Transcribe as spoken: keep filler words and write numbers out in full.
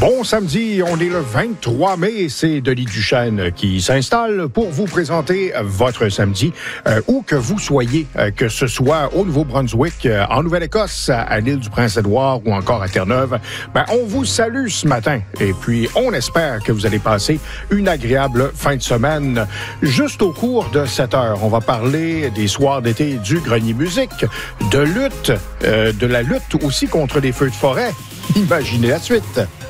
Bon samedi, on est le vingt-trois mai, c'est Denis Duchesne qui s'installe pour vous présenter votre samedi, euh, où que vous soyez, euh, que ce soit au Nouveau-Brunswick, euh, en Nouvelle-Écosse, à, à l'île du Prince-Édouard ou encore à Terre-Neuve. Ben, on vous salue ce matin et puis on espère que vous allez passer une agréable fin de semaine. Juste au cours de cette heure, on va parler des soirs d'été du Grenier Musique, de lutte, euh, de la lutte aussi contre les feux de forêt. Imaginez la suite.